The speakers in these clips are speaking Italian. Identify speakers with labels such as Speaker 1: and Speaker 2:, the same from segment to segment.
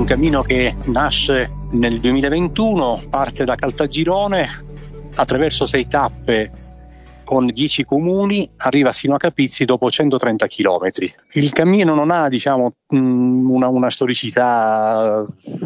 Speaker 1: cammino che nasce nel 2021, parte da Caltagirone, attraverso 6 tappe con 10 comuni, arriva sino a Capizzi dopo 130 chilometri. Il cammino non ha, una storicità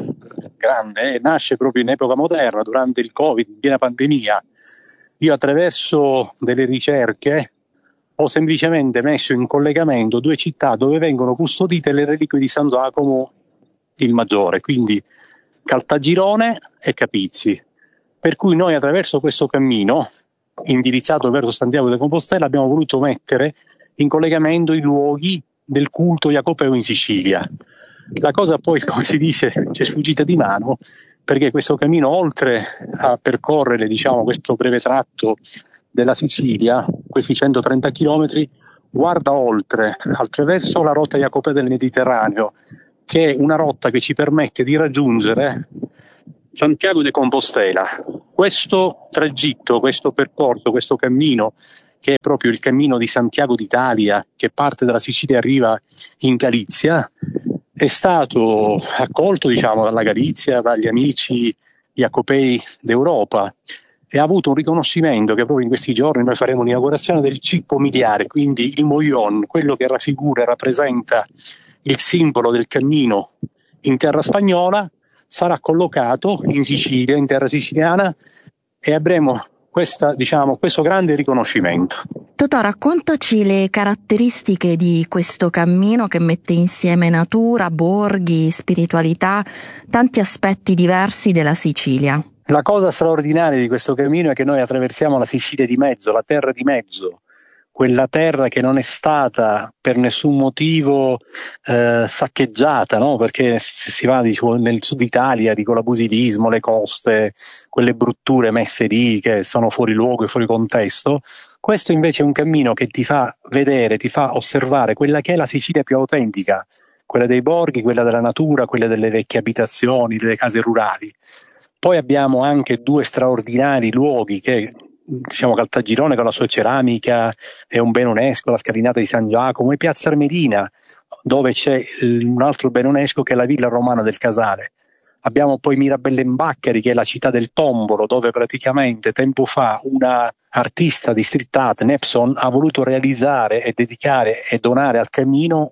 Speaker 1: grande, nasce proprio in epoca moderna, durante il Covid, in piena pandemia. Io attraverso delle ricerche ho semplicemente messo in collegamento 2 città dove vengono custodite le reliquie di San Giacomo il Maggiore, quindi Caltagirone e Capizzi. Per cui noi attraverso questo cammino, indirizzato verso Santiago de Compostela, abbiamo voluto mettere in collegamento i luoghi del culto jacopeo in Sicilia. La cosa poi, come si dice, ci è sfuggita di mano, perché questo cammino, oltre a percorrere questo breve tratto della Sicilia, questi 130 chilometri, guarda oltre, attraverso la rotta jacopea del Mediterraneo, che è una rotta che ci permette di raggiungere Santiago de Compostela. Questo tragitto, questo percorso, questo cammino, che è proprio il cammino di Santiago d'Italia, che parte dalla Sicilia e arriva in Galizia, è stato accolto dalla Galizia, dagli amici jacopei d'Europa, e ha avuto un riconoscimento che proprio in questi giorni noi faremo l'inaugurazione del cippo miliare, quindi il moillon, quello che raffigura e rappresenta il simbolo del cammino in terra spagnola, sarà collocato in Sicilia, in terra siciliana, e avremo questo grande riconoscimento.
Speaker 2: Totò, raccontaci le caratteristiche di questo cammino che mette insieme natura, borghi, spiritualità, tanti aspetti diversi della Sicilia.
Speaker 1: La cosa straordinaria di questo cammino è che noi attraversiamo la Sicilia di mezzo, la terra di mezzo, quella terra che non è stata per nessun motivo saccheggiata, no? Perché se si va nel sud Italia, l'abusivismo, le coste, quelle brutture messe lì che sono fuori luogo e fuori contesto. Questo invece è un cammino che ti fa vedere, ti fa osservare quella che è la Sicilia più autentica, quella dei borghi, quella della natura, quella delle vecchie abitazioni, delle case rurali. Poi abbiamo anche 2 straordinari luoghi che, Caltagirone con la sua ceramica è un bene UNESCO, la scalinata di San Giacomo, e Piazza Armerina, dove c'è un altro bene UNESCO che è la Villa Romana del Casale. Abbiamo poi Mirabellembaccheri, che è la città del tombolo, dove praticamente tempo fa una artista di street art, Nepson, ha voluto realizzare e dedicare e donare al cammino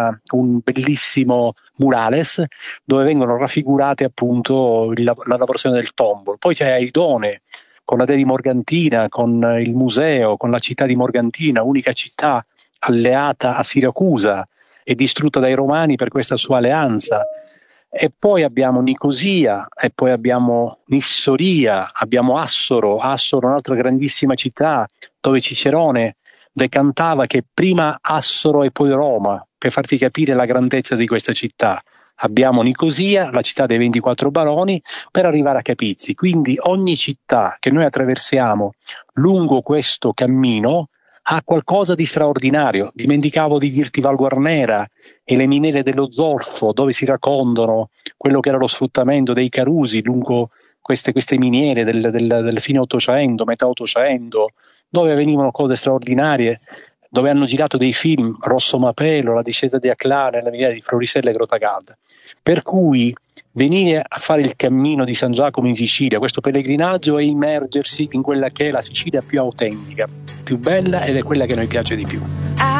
Speaker 1: un bellissimo murales dove vengono raffigurate appunto la lavorazione del tombolo. Poi c'è Aidone, con la dea di Morgantina, con il museo, con la città di Morgantina, unica città alleata a Siracusa e distrutta dai Romani per questa sua alleanza. E poi abbiamo Nicosia, e poi abbiamo Nissoria, abbiamo Assoro, un'altra grandissima città dove Cicerone decantava che prima Assoro e poi Roma, per farti capire la grandezza di questa città. Abbiamo Nicosia, la città dei 24 baroni, per arrivare a Capizzi. Quindi ogni città che noi attraversiamo lungo questo cammino ha qualcosa di straordinario. Dimenticavo di dirti Val Guarnera e le miniere dello zolfo, dove si raccontano quello che era lo sfruttamento dei carusi lungo queste miniere del fine 800, metà 800, dove avvenivano cose straordinarie, dove hanno girato dei film, Rosso Mapelo, La discesa di Aclare, la miniera di Florisella e Grottagalda. Per cui venire a fare il cammino di San Giacomo in Sicilia, questo pellegrinaggio, è immergersi in quella che è la Sicilia più autentica, più bella, ed è quella che a noi piace di più.